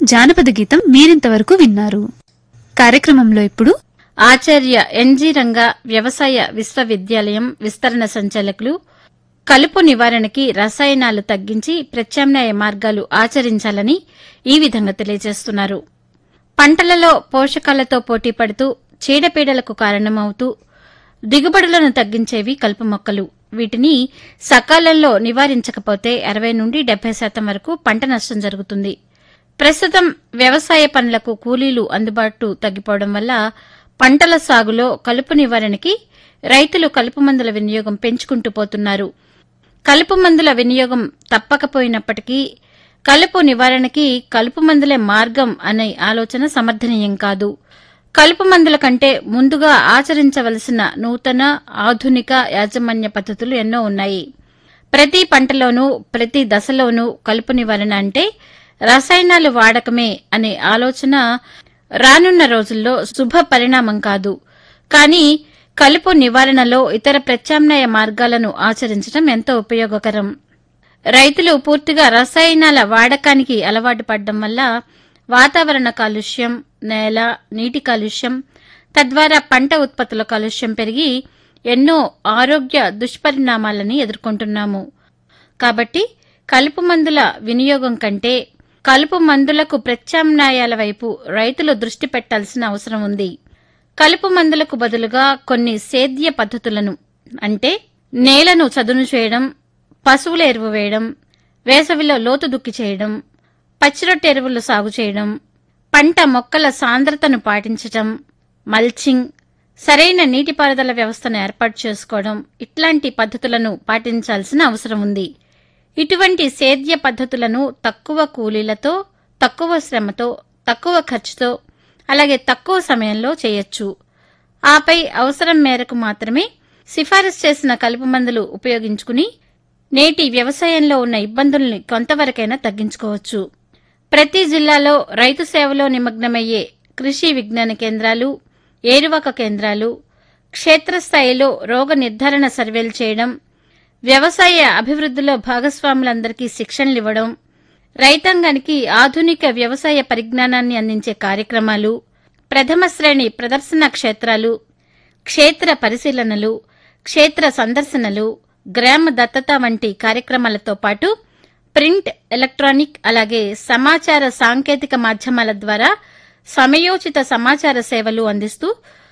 జానపద గీతం మీరింతవరకు విన్నారు. కార్యక్రమంలో ఇప్పుడు ఆచార్య ఎన్జి రంగా వ్యవసాయ విశ్వవిద్యాలయం విస్తరణ సంచాలకులు కలుపు నివారణకి రసాయనాలు తగ్గించి ప్రత్యామ్నాయ మార్గాలు ఆచరించాలని ఈ విధంగా తెలియజేస్తున్నారు. పంటలలో పోషకాలతో పోటీపడుతూ చీడపీడలకు కారణమవుతూ దిగుబడులను తగ్గించేవి కలుపు మొక్కలు. వీటిని సకాలంలో నివారించకపోతే 60 నుండి 70% వరకు పంట నష్టం జరుగుతుంది. ప్రస్తుతం వ్యవసాయ పనులకు కూలీలు అందుబాటు తగ్గిపోవడం వల్ల పంటల సాగులో కలుపు నివారణకి రైతులు కలుపు మందుల వినియోగం పెంచుకుంటూ పోతున్నారు. కలుపు మందుల వినియోగం తప్పకపోయినప్పటికీ కలుపు నివారణకి కలుపు మందులే మార్గం అనే ఆలోచన సమర్థనీయం కాదు. కలుపు మందుల కంటే ముందుగా ఆచరించవలసిన నూతన ఆధునిక యాజమాన్య పద్ధతులు ఎన్నో ఉన్నాయి. ప్రతి పంటలోనూ ప్రతి దశలోనూ కలుపు నివారణ అంటే రసాయనాలు వాడకమే అనే ఆలోచన రానున్న రోజుల్లో శుభ పరిణామం కాదు. కానీ కలుపు నివారణలో ఇతర ప్రత్యామ్నాయ మార్గాలను ఆచరించడం ఎంతో ఉపయోగకరం. రైతులు పూర్తిగా రసాయనాల వాడకానికి అలవాటు పడడం వల్ల వాతావరణ కాలుష్యం, నేల, నీటి కాలుష్యం, తద్వారా పంట ఉత్పత్తుల కాలుష్యం పెరిగి ఎన్నో ఆరోగ్య దుష్పరిణామాలని ఎదుర్కొంటున్నాము. కాబట్టి కలుపు మందుల వినియోగం కంటే కలుపు మందులకు ప్రత్యామ్నాయాల వైపు రైతులు దృష్టి పెట్టాల్సిన అవసరం ఉంది. కలుపు మందులకు బదులుగా కొన్ని సేద్య పద్ధతులను అంటే నేలను చదును చేయడం, పశువుల ఎరువు వేయడం, వేసవిలో లోతు దుక్కి చేయడం, పచ్చిరొట్టె ఎరువులు సాగు చేయడం, పంట మొక్కల సాంద్రతను పాటించటం, మల్చింగ్, సరైన నీటిపారుదల వ్యవస్థను ఏర్పాటు చేసుకోవడం ఇట్లాంటి పద్ధతులను పాటించాల్సిన అవసరం ఉంది. ఇటువంటి సేద్య పద్ధతులను తక్కువ కూలీలతో, తక్కువ శ్రమతో, తక్కువ ఖర్చుతో, అలాగే తక్కువ సమయంలో చేయొచ్చు. ఆపై అవసరం మేరకు మాత్రమే సిఫారసు చేసిన కలుపు మందులు ఉపయోగించుకుని నేటి వ్యవసాయంలో ఉన్న ఇబ్బందుల్ని కొంతవరకైనా తగ్గించుకోవచ్చు. ప్రతి జిల్లాలో రైతు సేవలో నిమగ్నమయ్యే కృషి విజ్ఞాన కేంద్రాలు, ఏరువాక కేంద్రాలు, క్షేత్రస్థాయిలో రోగ నిర్ధారణ సర్వేలు చేయడం, వ్యవసాయ అభివృద్దిలో భాగస్వాములందరికీ శిక్షణలివ్వడం, రైతాంగానికి ఆధునిక వ్యవసాయ పరిజ్ఞానాన్ని అందించే కార్యక్రమాలు, ప్రథమ శ్రేణి ప్రదర్శన క్షేత్రాలు, క్షేత్ర పరిశీలనలు, క్షేత్ర సందర్శనలు, గ్రామ దత్తత వంటి కార్యక్రమాలతో పాటు ప్రింట్, ఎలక్ట్రానిక్ అలాగే సమాచార సాంకేతిక మాధ్యమాల ద్వారా సమయోచిత సమాచార సేవలు అందిస్తూ